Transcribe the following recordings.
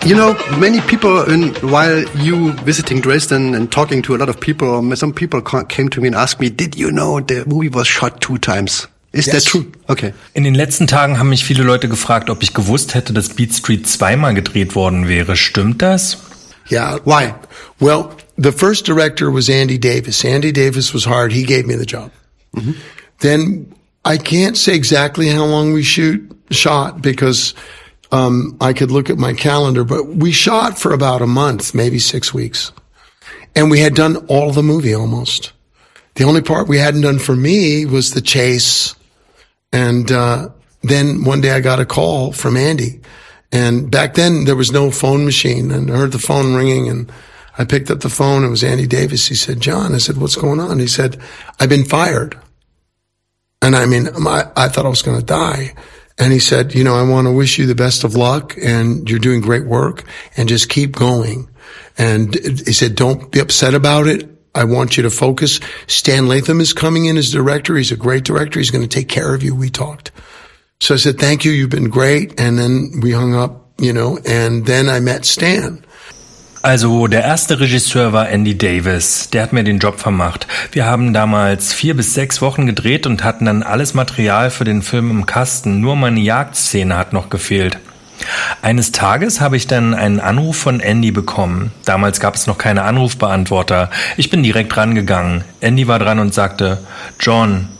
You know, many people, while you visiting Dresden and talking to a lot of people, some people came to me and asked me, did you know the movie was shot 2 times? Is that true? Okay. In den letzten Tagen haben mich viele Leute gefragt, ob ich gewusst hätte, dass Beat Street 2-mal gedreht worden wäre. Stimmt das? Yeah. Why? Well, the first director was Andy Davis. Andy Davis was hired. He gave me the job. Mm-hmm. Then I can't say exactly how long we shot because I could look at my calendar, but we shot for about a month, maybe 6 weeks. And we had done all the movie almost. The only part we hadn't done for me was the chase. And then one day I got a call from Andy. And back then there was no phone machine, and I heard the phone ringing, and I picked up the phone. It was Andy Davis. He said, John. I said, what's going on? He said, I've been fired. And I mean, I thought I was going to die. And he said, you know, I want to wish you the best of luck, and you're doing great work, and just keep going. And he said, don't be upset about it. I want you to focus. Stan Latham is coming in as director. He's a great director. He's going to take care of you. We talked. So I said, thank you. You've been great. And then we hung up, you know, and then I met Stan. Also der erste Regisseur war Andy Davis, der hat mir den Job vermacht. Wir haben damals 4 bis 6 Wochen gedreht und hatten dann alles Material für den Film im Kasten, nur meine Jagdszene hat noch gefehlt. Eines Tages habe ich dann einen Anruf von Andy bekommen. Damals gab es noch keine Anrufbeantworter. Ich bin direkt rangegangen. Andy war dran und sagte, John,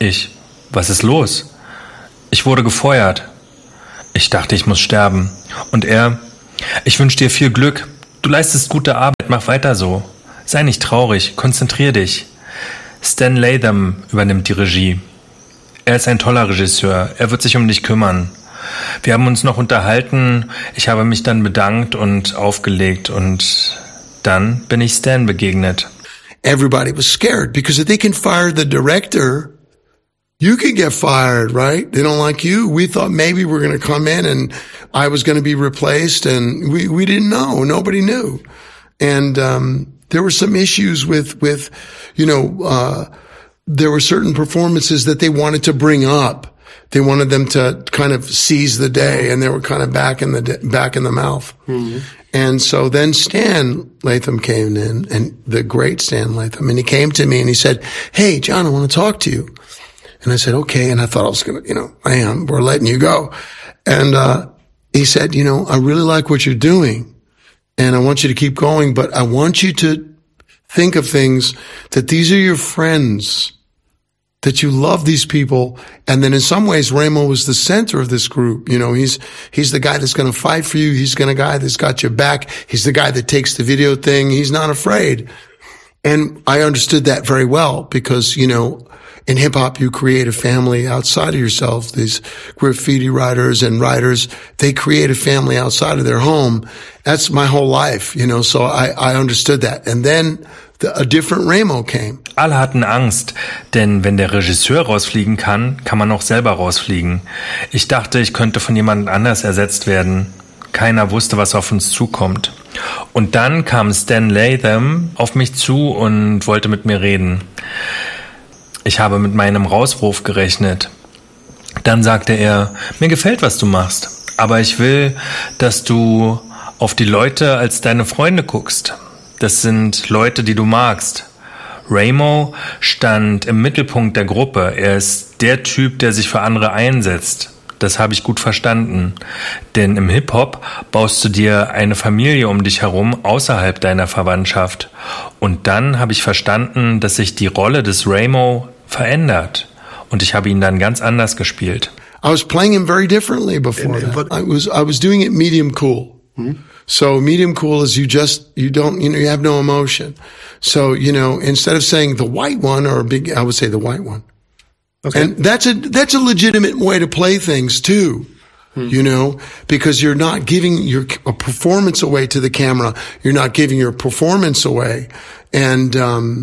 was ist los? Ich wurde gefeuert. Ich dachte, ich muss sterben. Und er, ich wünsche dir viel Glück. Du leistest gute Arbeit, mach weiter so. Sei nicht traurig, konzentrier dich. Stan Latham übernimmt die Regie. Er ist ein toller Regisseur, er wird sich um dich kümmern. Wir haben uns noch unterhalten, ich habe mich dann bedankt und aufgelegt und dann bin ich Stan begegnet. Everybody was scared because if they can fire the director, you could get fired, right? They don't like you. We thought maybe we're going to come in and I was going to be replaced, and we didn't know. Nobody knew. And there were some issues with you know, there were certain performances that they wanted to bring up. They wanted them to kind of seize the day, and they were kind of back in the mouth. Mm-hmm. And so then Stan Latham came in, and the great Stan Latham, and he came to me and he said, hey, John, I want to talk to you. And I said, okay. And I thought I was going to, you know, we're letting you go. And he said, you know, I really like what you're doing, and I want you to keep going, but I want you to think of things that these are your friends, that you love these people. And then in some ways, Ramo was the center of this group. You know, he's the guy that's going to fight for you. He's the guy that's got your back. He's the guy that takes the video thing. He's not afraid. And I understood that very well because, you know, in hip hop, you create a family outside of yourself. These graffiti writers and writers, they create a family outside of their home. That's my whole life, you know, so I understood that. And then a different Ramo came. Alle hatten Angst, denn wenn der Regisseur rausfliegen kann, kann man auch selber rausfliegen. Ich dachte, ich könnte von jemand anders ersetzt werden. Keiner wusste, was auf uns zukommt. Und dann kam Stan Latham auf mich zu und wollte mit mir reden. Ich habe mit meinem Rauswurf gerechnet. Dann sagte er, mir gefällt, was du machst, aber ich will, dass du auf die Leute als deine Freunde guckst. Das sind Leute, die du magst. Ramo stand im Mittelpunkt der Gruppe. Er ist der Typ, der sich für andere einsetzt. Das habe ich gut verstanden. Denn im Hip-Hop baust du dir eine Familie um dich herum außerhalb deiner Verwandtschaft. Und dann habe ich verstanden, dass sich die Rolle des Ramo verändert. Und ich habe ihn dann ganz anders gespielt. I was playing him very differently before that. I was doing it medium cool. Mm-hmm. So medium cool is you have no emotion. So, you know, instead of saying the white one or I would say the white one. Okay. And that's a legitimate way to play things too. You know, because you're not giving a performance away to the camera. You're not giving your performance away. And,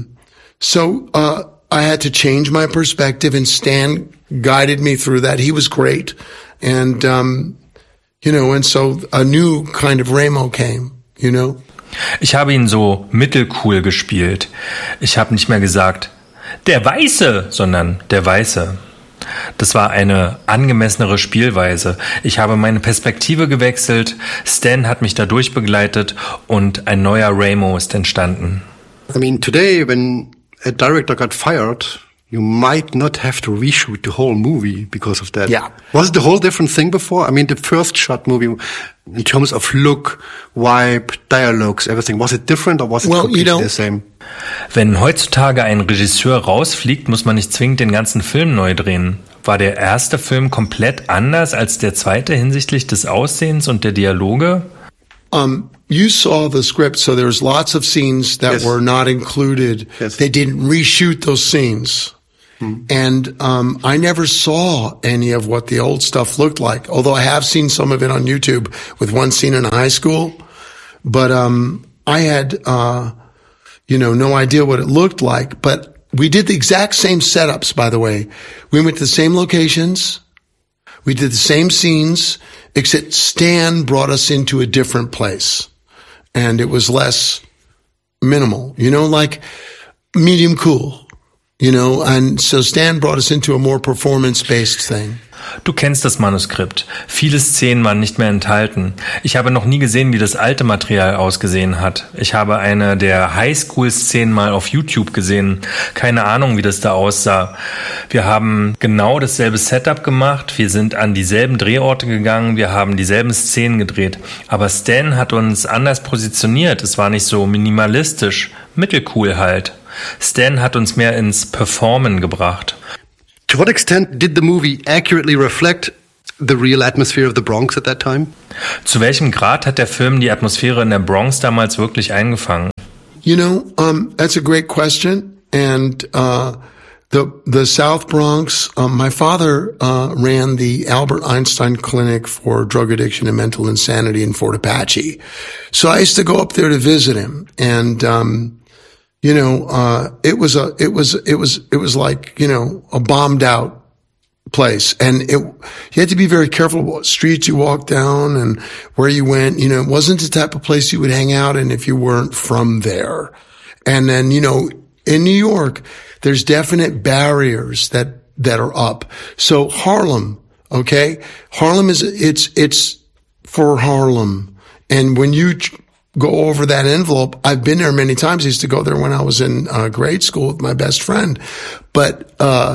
so, I had to change my perspective, and Stan guided me through that. He was great. And, you know, and so a new kind of Ramo came, you know. Ich habe ihn so mittelcool gespielt. Ich habe nicht mehr gesagt, der Weiße, sondern der Weiße. Das war eine angemessenere Spielweise. Ich habe meine Perspektive gewechselt, Stan hat mich dadurch begleitet und ein neuer Ramo ist entstanden. I mean, today when a director got fired, you might not have to reshoot the whole movie because of that. Yeah. Was it a whole different thing before? I mean, the first shot movie, in terms of look, vibe, dialogues, everything, was it different or was it completely the same? Wenn heutzutage ein Regisseur rausfliegt, muss man nicht zwingend den ganzen Film neu drehen. War der erste Film komplett anders als der zweite hinsichtlich des Aussehens und der Dialoge? You saw the script, so there's lots of scenes that were not included. Yes. They didn't reshoot those scenes. And I never saw any of what the old stuff looked like, although I have seen some of it on YouTube with one scene in a high school. But I had, no idea what it looked like. But we did the exact same setups, by the way. We went to the same locations. We did the same scenes, except Stan brought us into a different place. And it was less minimal, like medium cool. And so Stan brought us into a more performance-based thing. Du kennst das Manuskript. Viele Szenen waren nicht mehr enthalten. Ich habe noch nie gesehen, wie das alte Material ausgesehen hat. Ich habe eine der Highschool-Szenen mal auf YouTube gesehen. Keine Ahnung, wie das da aussah. Wir haben genau dasselbe Setup gemacht. Wir sind an dieselben Drehorte gegangen. Wir haben dieselben Szenen gedreht. Aber Stan hat uns anders positioniert. Es war nicht so minimalistisch. Mittelcool halt. Stan hat uns mehr ins Performen gebracht. To what extent did the movie accurately reflect the real atmosphere of the Bronx at that time? Zu welchem Grad hat der Film die Atmosphäre in der Bronx damals wirklich eingefangen? That's a great question. And the South Bronx, my father ran the Albert Einstein Clinic for Drug Addiction and Mental Insanity in Fort Apache. So I used to go up there to visit him, and it was like, a bombed out place. And you had to be very careful what streets you walked down and where you went. It wasn't the type of place you would hang out in if you weren't from there. And then, in New York, there's definite barriers that are up. So Harlem, okay? Harlem it's for Harlem. And when you go over that envelope, I've been there many times. I used to go there when I was in grade school with my best friend. But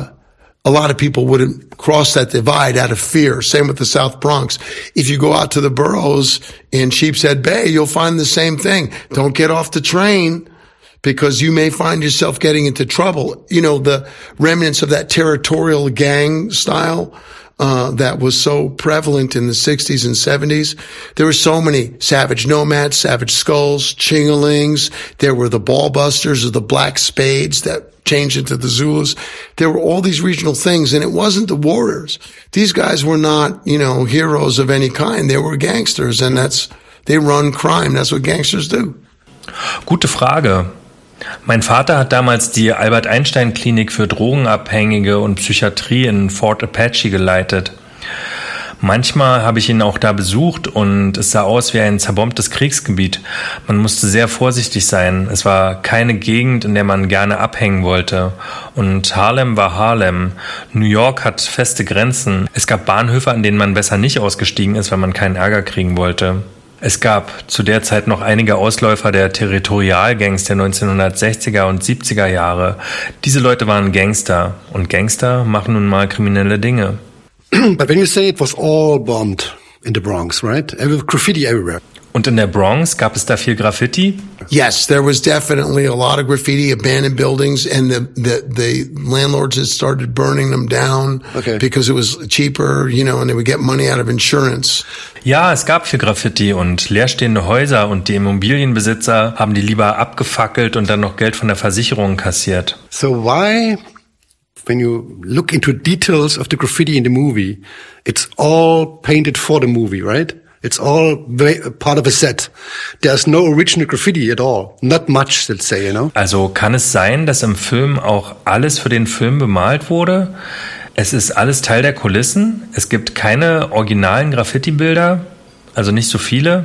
a lot of people wouldn't cross that divide out of fear. Same with the South Bronx. If you go out to the boroughs in Sheepshead Bay, you'll find the same thing. Don't get off the train, because you may find yourself getting into trouble. The remnants of that territorial gang style that was so prevalent in the 60s and 70s. There were so many Savage Nomads, Savage Skulls, Chingalings. There were the Ballbusters or the Black Spades that changed into the Zulus. There were all these regional things, and it wasn't the warriors. These guys were not, heroes of any kind. They were gangsters, and they run crime. That's what gangsters do. Gute Frage. Mein Vater hat damals die Albert Einstein Klinik für Drogenabhängige und Psychiatrie in Fort Apache geleitet. Manchmal habe ich ihn auch da besucht und es sah aus wie ein zerbombtes Kriegsgebiet. Man musste sehr vorsichtig sein. Es war keine Gegend, in der man gerne abhängen wollte. Und Harlem war Harlem. New York hat feste Grenzen. Es gab Bahnhöfe, an denen man besser nicht ausgestiegen ist, weil man keinen Ärger kriegen wollte. Es gab zu der Zeit noch einige Ausläufer der Territorialgangs der 1960er und 70er Jahre. Diese Leute waren Gangster und Gangster machen nun mal kriminelle Dinge. But when you say it was all bombed in the Bronx, right? Graffiti everywhere. Und in der Bronx gab es da viel Graffiti? Yes, there was definitely a lot of graffiti, abandoned buildings, and the landlords had started burning them down because it was cheaper, and they would get money out of insurance. Ja, es gab viel Graffiti und leerstehende Häuser, und die Immobilienbesitzer haben die lieber abgefackelt und dann noch Geld von der Versicherung kassiert. So why, when you look into details of the graffiti in the movie, it's all painted for the movie, right? It's all part of a set. There's no original graffiti at all. Not much, let's say, Also kann es sein, dass im Film auch alles für den Film bemalt wurde? Es ist alles Teil der Kulissen? Es gibt keine originalen Graffiti-Bilder? Also nicht so viele?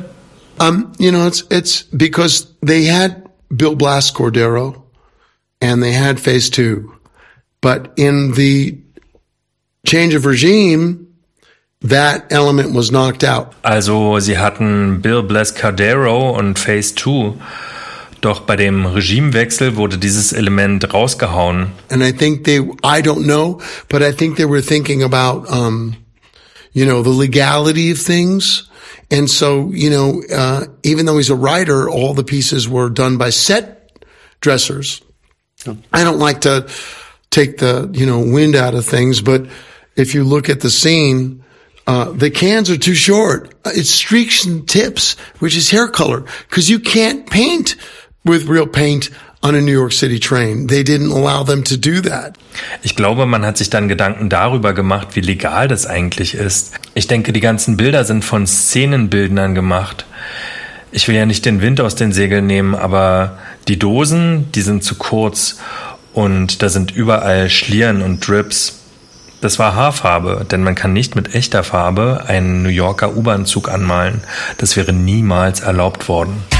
It's because they had Bill Blass Cordero and they had Phase 2. But in the change of regime, that element was knocked out. Also sie hatten Bill Blascadero und Phase 2, doch bei dem Regimewechsel wurde dieses Element rausgehauen. And I think I don't know, but I think they were thinking about, the legality of things. And so, even though he's a writer, all the pieces were done by set dressers. I don't like to take the, wind out of things, but if you look at the scene, the cans are too short. It's streaks and tips, which is hair color, because you can't paint with real paint on a New York City train. They didn't allow them to do that. Ich glaube, man hat sich dann Gedanken darüber gemacht, wie legal das eigentlich ist. Ich denke, die ganzen Bilder sind von Szenenbildnern gemacht. Ich will ja nicht den Wind aus den Segeln nehmen, aber die Dosen, die sind zu kurz und da sind überall Schlieren und Drips. Das war Haarfarbe, denn man kann nicht mit echter Farbe einen New Yorker U-Bahn-Zug anmalen. Das wäre niemals erlaubt worden.